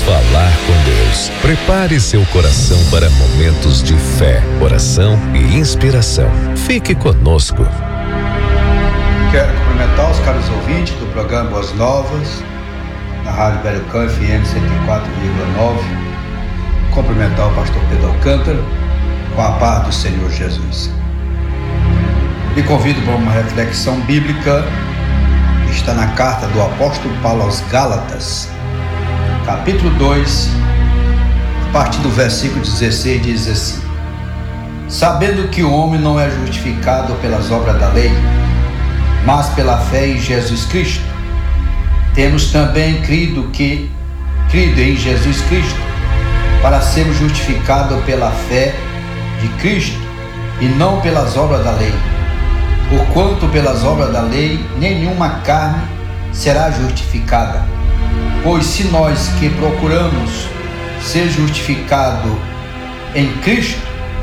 falar com Deus. Prepare seu coração para momentos de fé, oração e inspiração. Fique conosco. Quero cumprimentar os caros ouvintes do programa Boas Novas, na Rádio Berucã FM 104,9. Cumprimentar o pastor Pedro Alcântara, com a paz do Senhor Jesus. E convido para uma reflexão bíblica que está na carta do apóstolo Paulo aos Gálatas, capítulo 2, a partir do versículo 16, diz assim: sabendo que o homem não é justificado pelas obras da lei, mas pela fé em Jesus Cristo, temos também crido em Jesus Cristo, para sermos justificados pela fé de Cristo, e não pelas obras da lei. Porquanto pelas obras da lei nenhuma carne será justificada. Pois se nós que procuramos ser justificados em Cristo,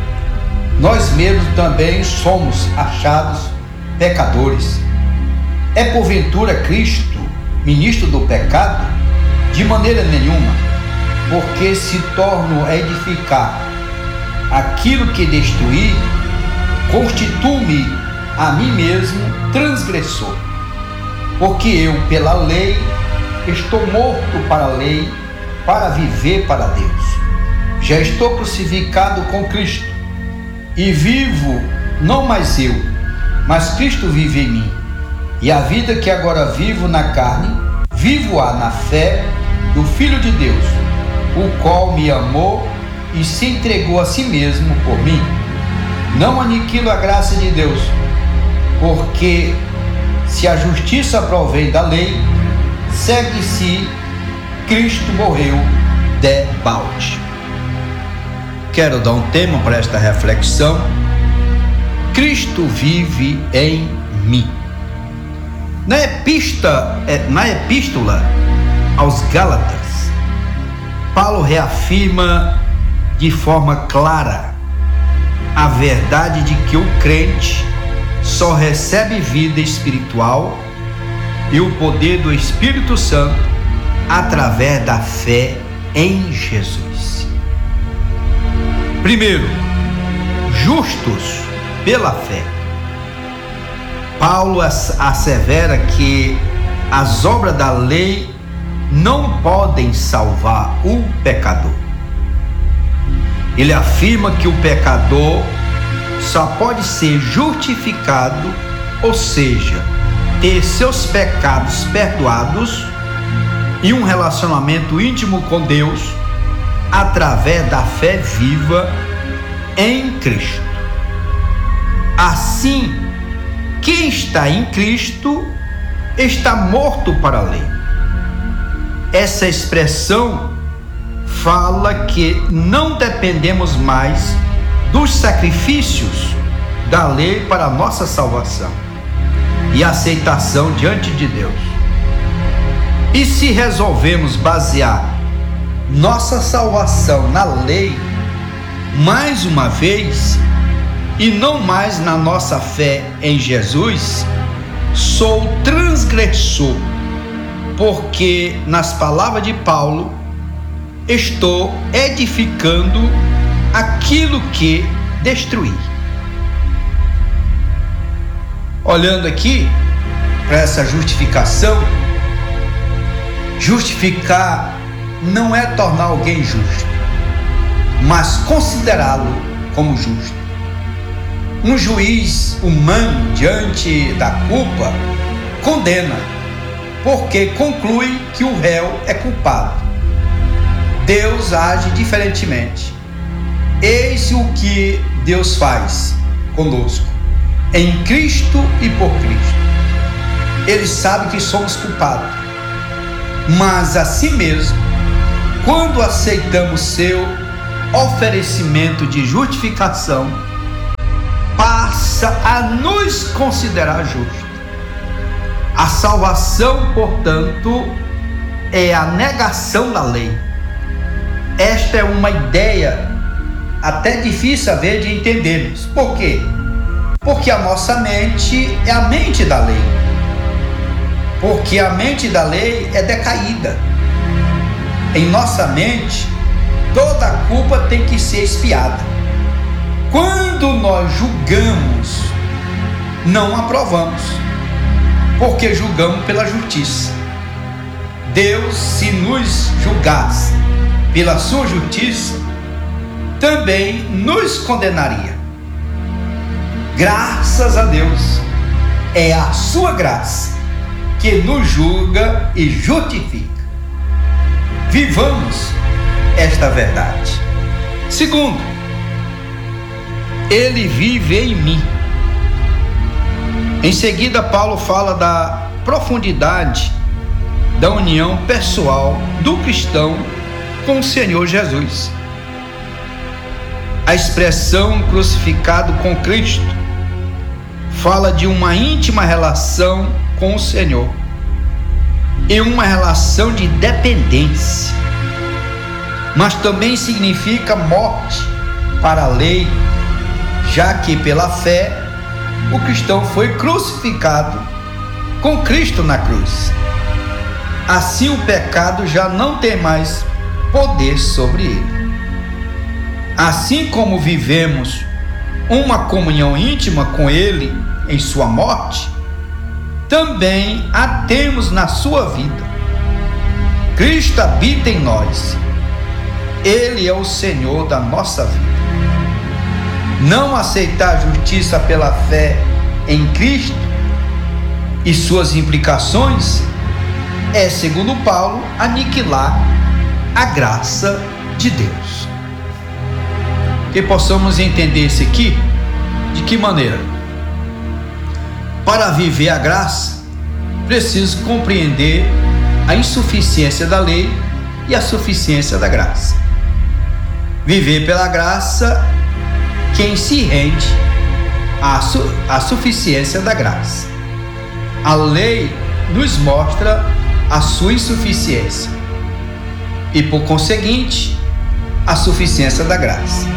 nós mesmos também somos achados pecadores. É porventura Cristo ministro do pecado? De maneira nenhuma, porque se torno a edificar aquilo que destruí, constituo-me a mim mesmo transgressor. Porque eu, pela lei, estou morto para a lei, para viver para Deus. Já estou crucificado com Cristo, e vivo não mais eu, mas Cristo vive em mim. E a vida que agora vivo na carne, vivo-a na fé do Filho de Deus, o qual me amou e se entregou a si mesmo por mim. Não aniquilo a graça de Deus, porque se a justiça provém da lei, segue-se Cristo morreu de balde. Quero dar um tema para esta reflexão: Cristo vive em mim. Na epístola aos Gálatas, Paulo reafirma de forma clara a verdade de que o crente só recebe vida espiritual e o poder do Espírito Santo através da fé em Jesus. Primeiro, justos pela fé. Paulo assevera que as obras da lei não podem salvar o pecador. Ele afirma que o pecador só pode ser justificado, ou seja, ter seus pecados perdoados e um relacionamento íntimo com Deus através da fé viva em Cristo. Assim, quem está em Cristo está morto para a lei. Essa expressão fala que não dependemos mais dos sacrifícios da lei para a nossa salvação e aceitação diante de Deus. E se resolvemos basear nossa salvação na lei, mais uma vez, e não mais na nossa fé em Jesus, sou transgressor, porque, nas palavras de Paulo, estou edificando aquilo que destruí. Olhando aqui para essa justificação, justificar não é tornar alguém justo, mas considerá-lo como justo. Um juiz humano, diante da culpa, condena, porque conclui que o réu é culpado. Deus age diferentemente. Eis o que Deus faz conosco, em Cristo e por Cristo. Ele sabe que somos culpados, mas assim mesmo, quando aceitamos seu oferecimento de justificação, passa a nos considerar justos. A salvação, portanto, é a negação da lei. Esta é uma ideia até difícil a ver de entendermos. Por quê? Porque a nossa mente é a mente da lei. Porque a mente da lei é decaída. em nossa mente, toda a culpa tem que ser expiada. Quando nós julgamos, não aprovamos, porque julgamos pela justiça. Deus, se nos julgasse pela sua justiça, também nos condenaria. Graças a Deus, é a sua graça que nos julga e justifica. Vivamos esta verdade. Segundo, Ele vive em mim. Em seguida, Paulo fala da profundidade da união pessoal do cristão com o Senhor Jesus. A expressão crucificado com Cristo fala de uma íntima relação com o Senhor e uma relação de dependência, mas também significa morte para a lei, já que pela fé o cristão foi crucificado com Cristo na cruz. Assim o pecado já não tem mais poder sobre ele. Assim como vivemos uma comunhão íntima com Ele em sua morte, também a temos na sua vida. Cristo habita em nós. Ele é o Senhor da nossa vida. Não aceitar a justiça pela fé em Cristo e suas implicações é, segundo Paulo, aniquilar a graça de Deus. Que possamos entender isso aqui, de que maneira? Para viver a graça, preciso compreender a insuficiência da lei e a suficiência da graça. Viver pela graça, quem se rende à suficiência da graça. A lei nos mostra a sua insuficiência e, por conseguinte, a suficiência da graça.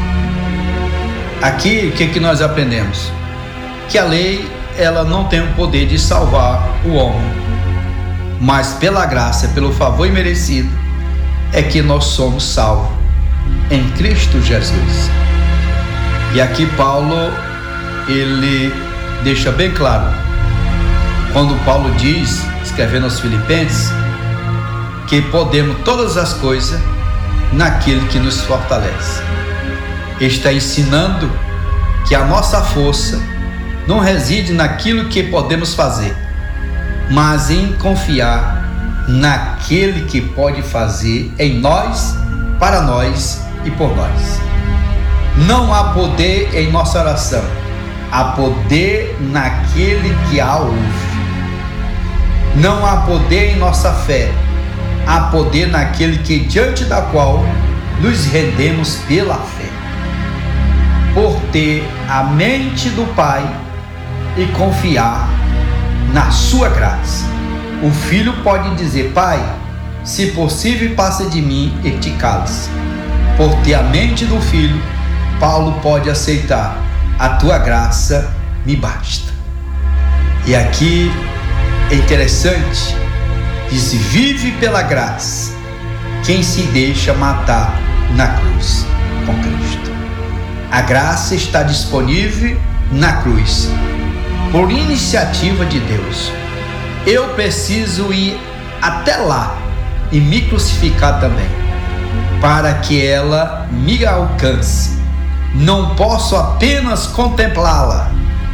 Aqui, o que nós aprendemos? Que a lei, ela não tem o poder de salvar o homem, mas pela graça, pelo favor imerecido, é que nós somos salvos em Cristo Jesus. E aqui Paulo, ele deixa bem claro, quando Paulo diz, escrevendo aos Filipenses, que podemos todas as coisas naquele que nos fortalece. Ele está ensinando que a nossa força não reside naquilo que podemos fazer, mas em confiar naquele que pode fazer em nós, para nós e por nós. Não há poder em nossa oração, há poder naquele que a ouve. Não há poder em nossa fé, há poder naquele que diante da qual nos rendemos pela fé. Por ter a mente do Pai e confiar na sua graça. O filho pode dizer: Pai, se possível, passa de mim este cálice. Por ter a mente do filho, Paulo pode aceitar: a tua graça me basta. E aqui é interessante, diz: vive pela graça quem se deixa matar na cruz com Cristo. A graça está disponível na cruz, por iniciativa de Deus. Eu preciso ir até lá e me crucificar também, para que ela me alcance. Não posso apenas contemplá-la.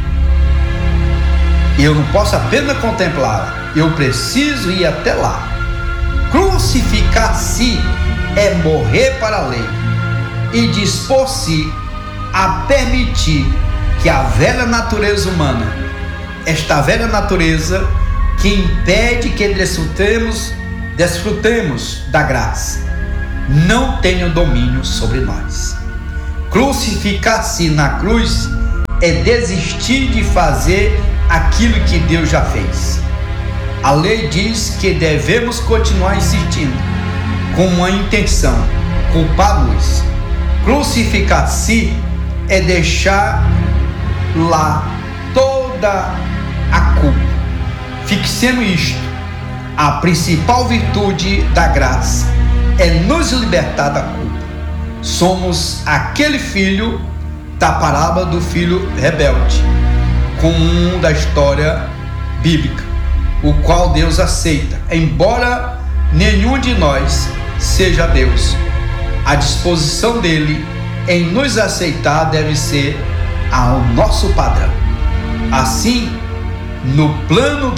Eu não posso apenas contemplá-la. Eu preciso ir até lá. Crucificar-se é morrer para a lei e dispor-se a permitir que a velha natureza humana, esta velha natureza que impede que desfrutemos da graça, não tenha domínio sobre nós. Crucificar-se na cruz é desistir de fazer aquilo que Deus já fez. A lei diz que devemos continuar insistindo com uma intenção: culpar-nos. Crucificar-se é deixar lá toda a culpa. Fixemos isto: a principal virtude da graça é nos libertar da culpa. Somos aquele filho da parábola do filho rebelde, comum da história bíblica, o qual Deus aceita, embora nenhum de nós seja Deus. A disposição dele em nos aceitar deve ser ao nosso padrão. Assim, no plano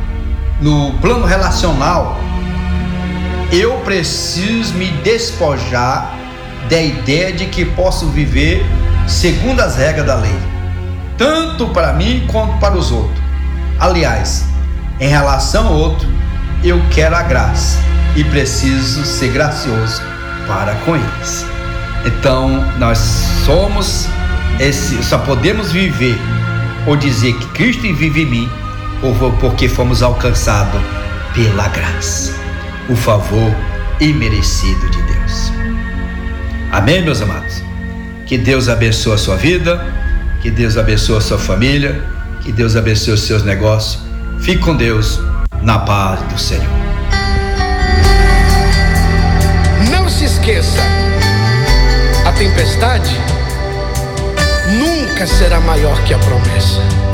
relacional, eu preciso me despojar da ideia de que posso viver segundo as regras da lei, tanto para mim quanto para os outros. Aliás, em relação ao outro, eu quero a graça e preciso ser gracioso para com eles. Então, nós só podemos viver ou dizer que Cristo vive em mim, porque fomos alcançados pela graça, o favor imerecido de Deus. Amém, meus amados? Que Deus abençoe a sua vida, que Deus abençoe a sua família, que Deus abençoe os seus negócios. Fique com Deus, na paz do Senhor. Não se esqueça, a tempestade nunca será maior que a promessa.